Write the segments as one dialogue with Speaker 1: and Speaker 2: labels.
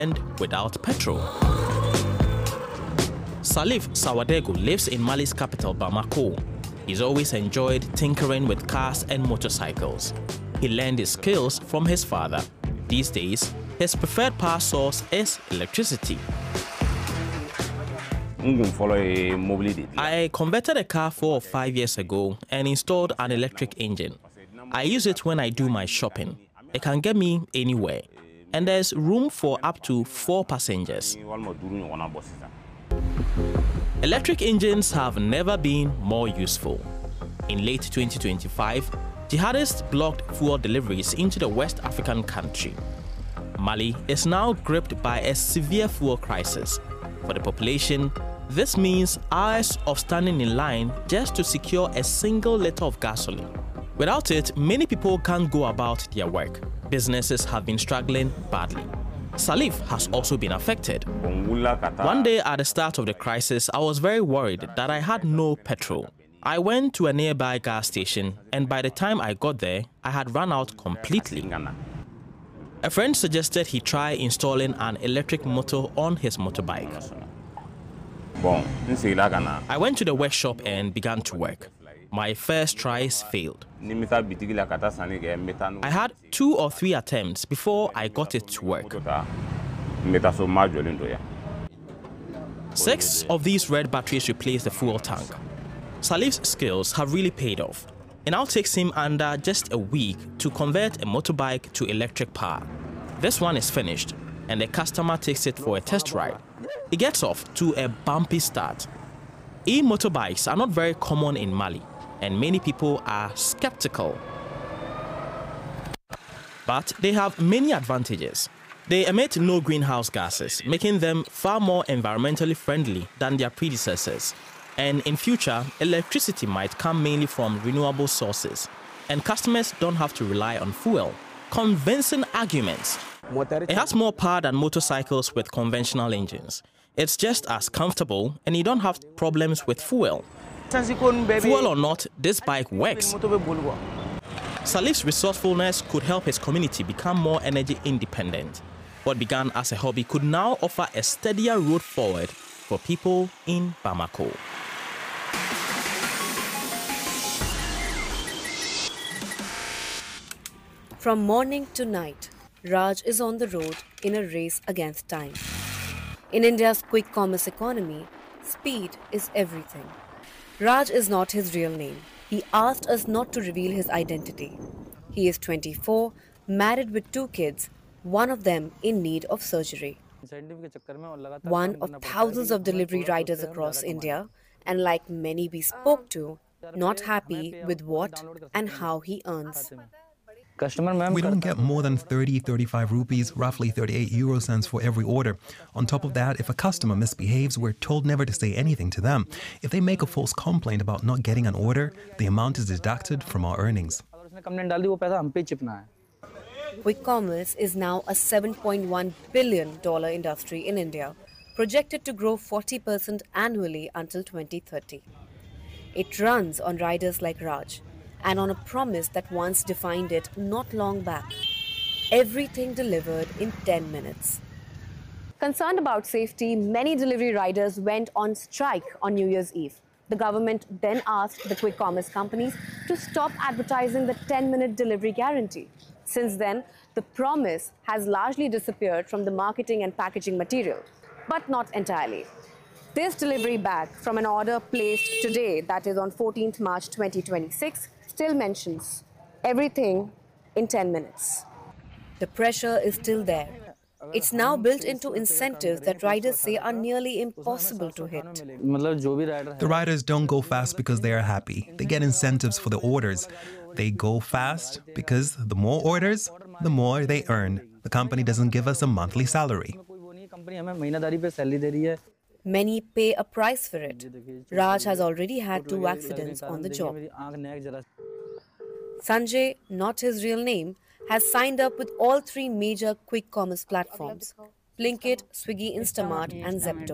Speaker 1: and without petrol. Salif Sawadego lives in Mali's capital, Bamako. He's always enjoyed tinkering with cars and motorcycles. He learned his skills from his father. These days, his preferred power source is electricity. I converted a car 4 or 5 years ago and installed an electric engine. I use it when I do my shopping. It can get me anywhere, and there's room for up to 4 passengers. Electric engines have never been more useful. In late 2025, jihadists blocked fuel deliveries into the West African country. Mali is now gripped by a severe fuel crisis. For the population, this means hours of standing in line just to secure a single liter of gasoline. Without it, many people can't go about their work. Businesses have been struggling badly. Salif has also been affected. One day at the start of the crisis, I was very worried that I had no petrol. I went to a nearby gas station, and by the time I got there, I had run out completely. A friend suggested he try installing an electric motor on his motorbike. I went to the workshop and began to work. My first tries failed. I had 2 or 3 attempts before I got it to work. 6 of these red batteries replaced the fuel tank. Salif's skills have really paid off. It now takes him under just a week to convert a motorbike to electric power. This one is finished, and the customer takes it for a test ride. It gets off to a bumpy start. E-motorbikes are not very common in Mali, and many people are skeptical. But they have many advantages. They emit no greenhouse gases, making them far more environmentally friendly than their predecessors. And in future, electricity might come mainly from renewable sources, and customers don't have to rely on fuel. Convincing arguments. It has more power than motorcycles with conventional engines. It's just as comfortable, and you don't have problems with fuel. Fuel or not, this bike works. Salif's resourcefulness could help his community become more energy independent. What began as a hobby could now offer a steadier road forward for people in Bamako.
Speaker 2: From morning to night, Raj is on the road in a race against time. In India's quick commerce economy, speed is everything. Raj is not his real name. He asked us not to reveal his identity. He is 24, married with 2 kids, one of them in need of surgery. One of thousands of delivery riders across India, and like many we spoke to, not happy with what and how he earns.
Speaker 3: We don't get more than 35 rupees, roughly 38 euro cents for every order. On top of that, if a customer misbehaves, we're told never to say anything to them. If they make a false complaint about not getting an order, the amount is deducted from our earnings.
Speaker 2: Quick commerce is now a $7.1 billion industry in India, projected to grow 40% annually until 2030. It runs on riders like Raj, and on a promise that once defined it not long back. Everything delivered in 10 minutes. Concerned about safety, many delivery riders went on strike on New Year's Eve. The government then asked the quick commerce companies to stop advertising the 10-minute delivery guarantee. Since then, the promise has largely disappeared from the marketing and packaging material, but not entirely. This delivery bag from an order placed today, that is on 14th March 2026, still mentions everything in 10 minutes. The pressure is still there. It's now built into incentives that riders say are nearly impossible to hit.
Speaker 3: The riders don't go fast because they are happy. They get incentives for the orders. They go fast because the more orders, the more they earn. The company doesn't give us a monthly salary.
Speaker 2: Many pay a price for it. Raj has already had 2 accidents on the job. Sanjay, not his real name, has signed up with all 3 major quick commerce platforms: Blinkit, Swiggy, Instamart and Zepto.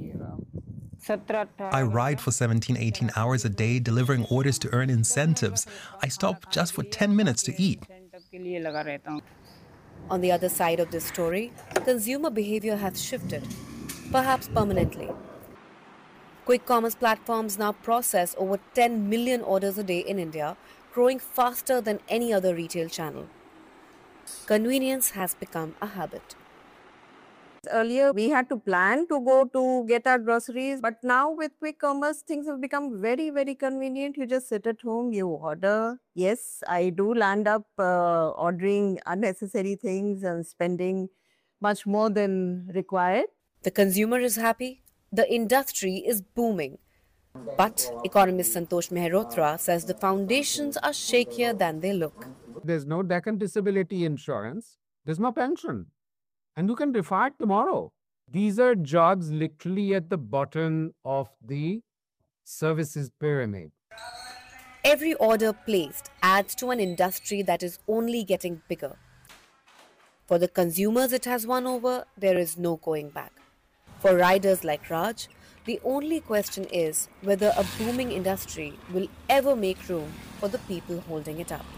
Speaker 3: I ride for 17-18 hours a day delivering orders to earn incentives. I stop just for 10 minutes to eat.
Speaker 2: On the other side of this story, consumer behavior has shifted, perhaps permanently. Quick commerce platforms now process over 10 million orders a day in India, growing faster than any other retail channel. Convenience has become a habit.
Speaker 4: Earlier, we had to plan to go to get our groceries, but now with quick commerce, things have become very, very convenient. You just sit at home, you order. Yes, I do land up ordering unnecessary things and spending much more than required.
Speaker 2: The consumer is happy, the industry is booming. But economist Santosh Mehrotra says the foundations are shakier than they look.
Speaker 5: There's no Deccan disability insurance, there's no pension. And you can retire tomorrow. These are jobs literally at the bottom of the services pyramid.
Speaker 2: Every order placed adds to an industry that is only getting bigger. For the consumers it has won over, there is no going back. For riders like Raj, the only question is whether a booming industry will ever make room for the people holding it up.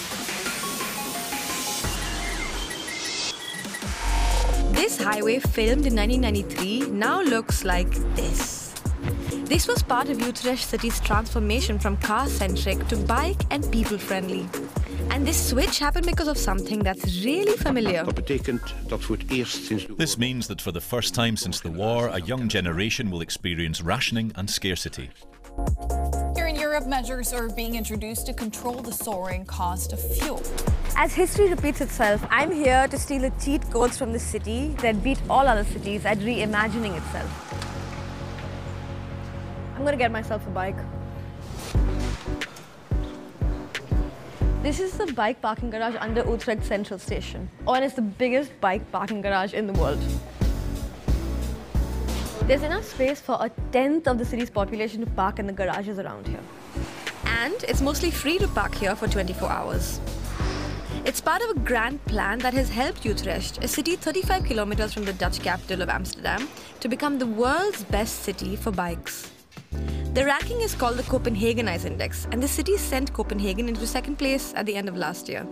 Speaker 6: This highway, filmed in 1993, now looks like this. This was part of Utrecht city's transformation from car-centric to bike and people-friendly. And this switch happened because of something that's really familiar.
Speaker 7: This means that for the first time since the war, a young generation will experience rationing and scarcity.
Speaker 8: Here in Europe, measures are being introduced to control the soaring cost of fuel.
Speaker 6: As history repeats itself, I'm here to steal the cheat codes from the city that beat all other cities at reimagining itself. I'm gonna get myself a bike. This is the bike parking garage under Utrecht Central Station. And it's the biggest bike parking garage in the world. There's enough space for 1/10 of the city's population to park in the garages around here. And it's mostly free to park here for 24 hours. It's part of a grand plan that has helped Utrecht, a city 35 kilometers from the Dutch capital of Amsterdam, to become the world's best city for bikes. The ranking is called the Copenhagenize Index, and the city sent Copenhagen into second place at the end of last year.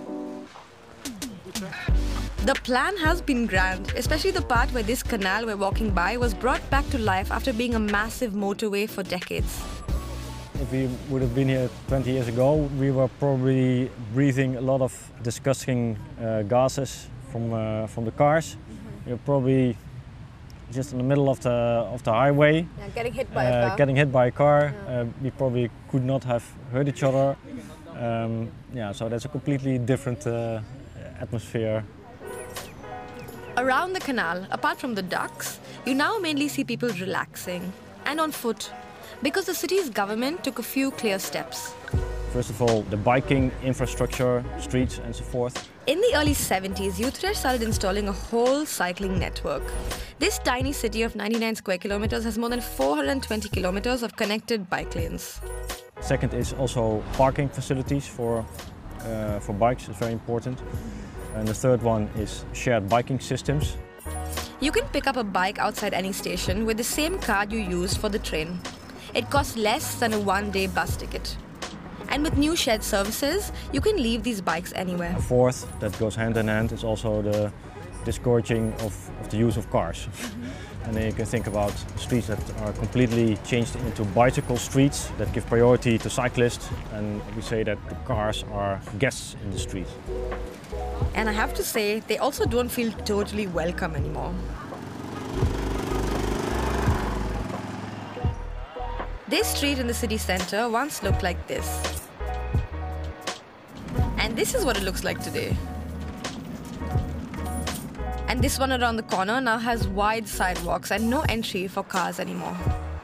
Speaker 6: The plan has been grand, especially the part where this canal we're walking by was brought back to life after being a massive motorway for decades.
Speaker 9: If we would have been here 20 years ago, we were probably breathing a lot of disgusting gases from the cars. You're probably just in the middle of the highway.
Speaker 6: Yeah, getting hit by a car.
Speaker 9: Getting hit by a car. We probably could not have hurt each other. So that's a completely different atmosphere.
Speaker 6: Around the canal, apart from the ducks, you now mainly see people relaxing and on foot, because the city's government took a few clear steps.
Speaker 9: First of all, the biking infrastructure, streets and so forth.
Speaker 6: In the early 70s, Utrecht started installing a whole cycling network. This tiny city of 99 square kilometers has more than 420 kilometers of connected bike lanes.
Speaker 9: Second is also parking facilities for bikes, it's very important. And the third one is shared biking systems.
Speaker 6: You can pick up a bike outside any station with the same card you used for the train. It costs less than a one-day bus ticket. And with new shared services, you can leave these bikes anywhere.
Speaker 9: The fourth, that goes hand in hand, is also the discouraging of the use of cars. And then you can think about streets that are completely changed into bicycle streets that give priority to cyclists, and we say that the cars are guests in the street.
Speaker 6: And I have to say, they also don't feel totally welcome anymore. This street in the city center once looked like this. And this is what it looks like today. And this one around the corner now has wide sidewalks and no entry for cars anymore.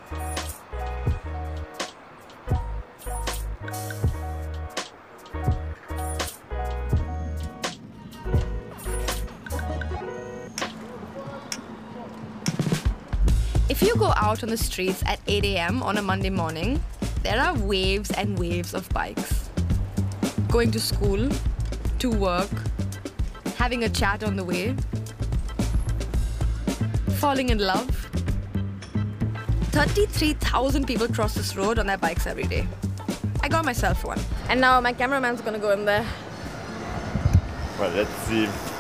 Speaker 6: If you go out on the streets at 8 a.m. on a Monday morning, there are waves and waves of bikes. Going to school, to work, having a chat on the way, falling in love. 33,000 people cross this road on their bikes every day. I got myself one. And now my cameraman's gonna go in there.
Speaker 10: Well, let's see.